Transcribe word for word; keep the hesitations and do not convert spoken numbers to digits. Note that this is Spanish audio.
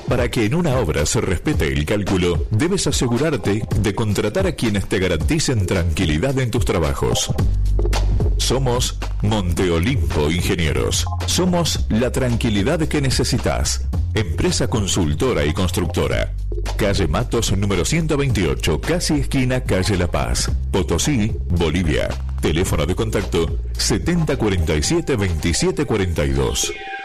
Para que en una obra se respete el cálculo, debes asegurarte de contratar a quienes te garanticen tranquilidad en tus trabajos. Somos Monte Olimpo Ingenieros. Somos la tranquilidad que necesitas. Empresa consultora y constructora. Calle Matos número ciento veintiocho, casi esquina Calle La Paz, Potosí, Bolivia. Teléfono de contacto setenta cuarenta y siete veintisiete cuarenta y dos.